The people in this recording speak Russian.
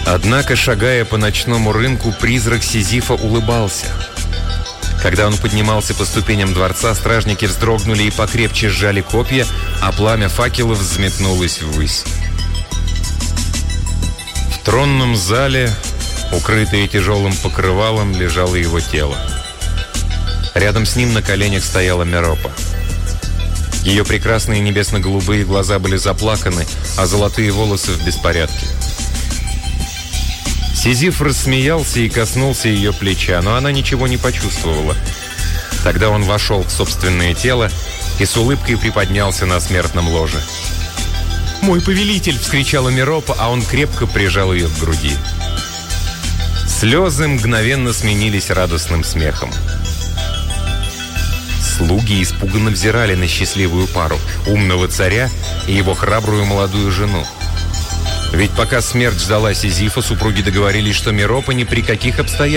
Однако, шагая по ночному рынку, призрак Сизифа улыбался. Когда он поднимался по ступеням дворца, стражники вздрогнули и покрепче сжали копья, а пламя факелов взметнулось ввысь. В тронном зале, укрытое тяжелым покрывалом, лежало его тело. Рядом с ним на коленях стояла Меропа. Ее прекрасные небесно-голубые глаза были заплаканы, а золотые волосы в беспорядке. Сизиф рассмеялся и коснулся ее плеча, но она ничего не почувствовала. Тогда он вошел в собственное тело и с улыбкой приподнялся на смертном ложе. «Мой повелитель!» — вскричала Меропа, а он крепко прижал ее к груди. Слезы мгновенно сменились радостным смехом. Слуги испуганно взирали на счастливую пару, умного царя и его храбрую молодую жену. Ведь пока смерть ждала Сизифа, супруги договорились, что Меропа ни при каких обстоятельствах